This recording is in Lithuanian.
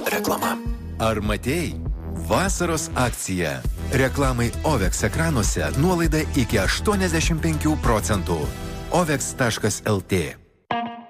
Reklama. Ar matėjai? Vasaros akcija. Reklamai OVEX ekranuose nuolaida iki 85%. OVEX.lt